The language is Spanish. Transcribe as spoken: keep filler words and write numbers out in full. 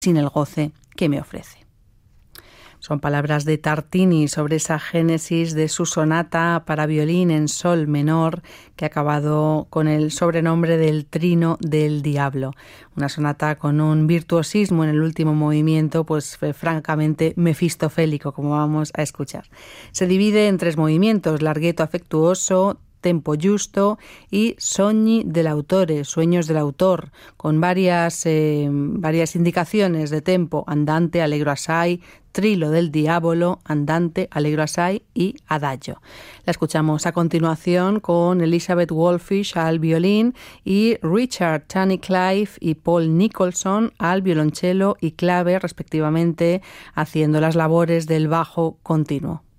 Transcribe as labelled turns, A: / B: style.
A: sin el goce que me ofrece. Son palabras de Tartini sobre esa génesis de su sonata para violín en sol menor que ha acabado con el sobrenombre del Trino del Diablo. Una sonata con un virtuosismo en el último movimiento, pues francamente mefistofélico, como vamos a escuchar. Se divide en tres movimientos: larghetto afectuoso, tempo giusto y sogni dell'autore, sueños del autor, con varias, eh, varias indicaciones de tempo: andante, allegro assai, trilo del diavolo, andante, allegro assai y adagio. La escuchamos a continuación con Elizabeth Wolfish al violín y Richard Tunnicliffe y Paul Nicholson al violonchelo y clave, respectivamente, haciendo las labores del bajo continuo.